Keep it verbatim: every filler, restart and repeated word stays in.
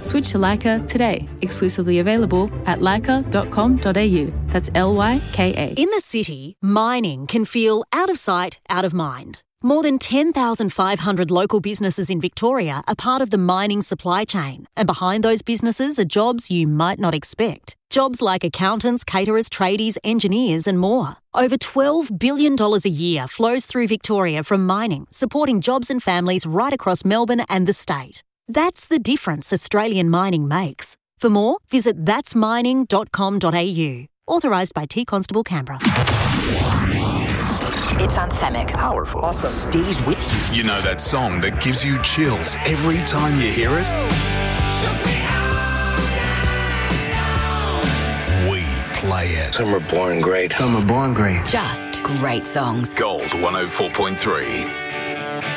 Switch to Leica today. Exclusively available at leica dot com dot a u. That's L Y K A. In the city, mining can feel out of sight, out of mind. More than ten thousand five hundred local businesses in Victoria are part of the mining supply chain, and behind those businesses are jobs you might not expect. Jobs like accountants, caterers, tradies, engineers and more. Over twelve billion dollars a year flows through Victoria from mining, supporting jobs and families right across Melbourne and the state. That's the difference Australian mining makes. For more, visit thats mining dot com dot a u. Authorised by T Constable Canberra. It's anthemic. Powerful. Awesome. Stays with you. You know that song that gives you chills every time you hear it? We play it. Some are born great. Some are born great. Just great songs. Gold one oh four point three.